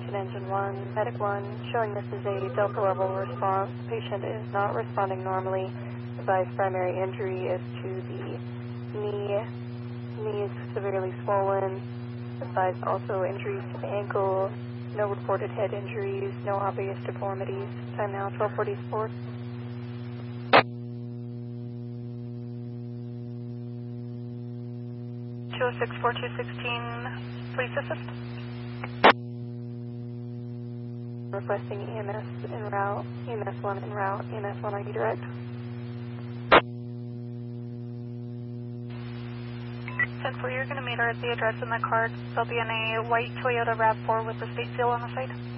Attention Engine 1, Medic 1, showing this is a Delta level response. Patient is not responding normally. Advised primary injury is to the knee. Knee is severely swollen. Advised also injuries to the ankle. No reported head injuries, no obvious deformities. Time now 12:44. 206-4216, please assist. Requesting EMS en route, EMS 1 en route, EMS 1, are you direct? 10-4, you're going to meet her at the address in the card. They'll be in a white Toyota RAV4 with the state seal on the side.